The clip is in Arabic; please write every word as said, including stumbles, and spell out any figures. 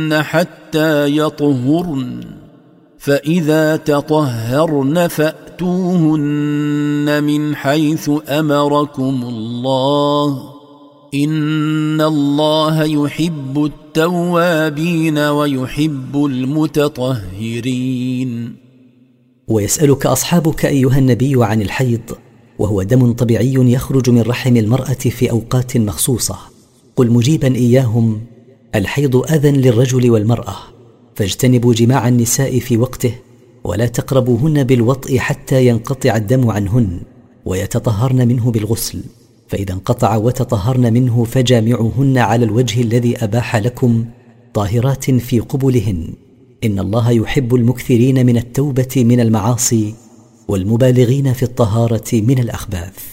حتى يطهرن فإذا تطهرن فأتوهن من حيث أمركم الله إن الله يحب التوابين ويحب المتطهرين. ويسألك أصحابك أيها النبي عن الحيض، وهو دم طبيعي يخرج من رحم المرأة في أوقات مخصوصة. قل مجيبا إياهم: الحيض أذى للرجل والمرأة، فاجتنبوا جماع النساء في وقته، ولا تقربوهن بالوطء حتى ينقطع الدم عنهن، ويتطهرن منه بالغسل، فإذا انقطع وتطهرن منه فجامعوهن على الوجه الذي أباح لكم طاهرات في قبلهن، إن الله يحب المكثرين من التوبة من المعاصي والمبالغين في الطهارة من الأخباث.